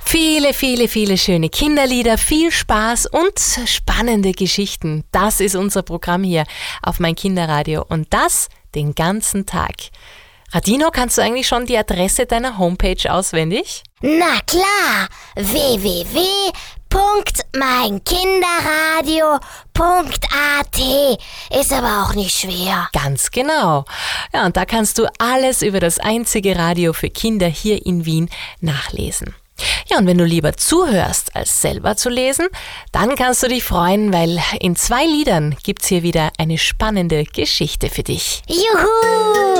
Viele, viele, viele schöne Kinderlieder, viel Spaß und spannende Geschichten. Das ist unser Programm hier auf mein Kinderradio und das den ganzen Tag. Radino, kannst du eigentlich schon die Adresse deiner Homepage auswendig? Na klar, www.meinkinderradio.at ist aber auch nicht schwer. Ganz genau. Ja, und da kannst du alles über das einzige Radio für Kinder hier in Wien nachlesen. Ja, und wenn du lieber zuhörst, als selber zu lesen, dann kannst du dich freuen, weil in 2 Liedern gibt's hier wieder eine spannende Geschichte für dich. Juhu!